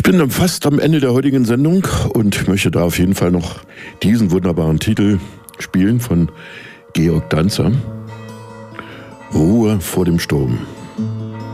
bin dann fast am Ende der heutigen Sendung und möchte da auf jeden Fall noch diesen wunderbaren Titel spielen von Georg Danzer. Ruhe vor dem Sturm.